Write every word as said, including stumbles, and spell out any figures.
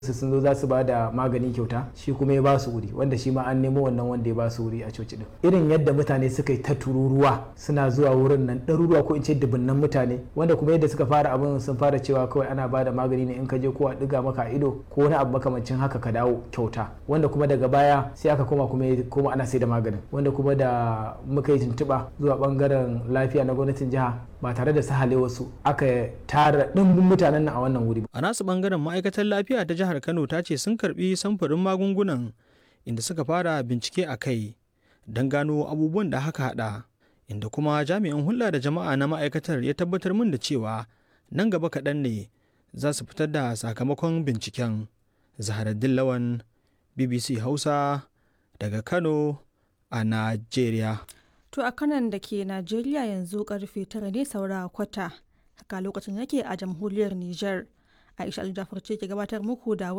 su sun zo za su ba da magani kyauta, shi kuma ya ba su wuri, wanda shi ma an nemo wannan wanda ya ba su wuri a coci din. Irin yadda mutane suka yi ta tururuwa suna zuwa wurin nan, ɗaruruwa ko in ce dubunnan mutane, wanda kuma yadda suka fara abin sun fara cewa kawai ana ba da magani ne in ka je ko a ɗiga maka a ido ko wani abu makamancin haka ka dawo kyauta, wanda kuma daga baya sai aka koma kuma kuma ana sai da maganin, wanda kuma da muka yi tuntuɓa zuwa ɓangaren lafiya na gwamnatin jiha ba tare da sahale wasu aka tara ɗimbin mutanen nan a wannan wuri. A nasu ɓangaren ma'aikatar lafiya ta jihar Kano ta ce sun karɓi samfurin magungunan inda suka fara bincike a kai don gano abubuwan da haka haɗa, inda kuma jami'in hulɗa da jama'a na ma'aikatar ya tabbatar min da cewa nan gaba kaɗan ne za su fitar da sakamakon binciken. Zaharaddin Lawan, B B C Hausa daga Kano a Najeriya. To a kanan da ke Najeriya yanzu karfe tara ne saura kwata, haka lokacin yake a jamhuriyar Nijar. Aisha Aljafar ce ke gabatar muku da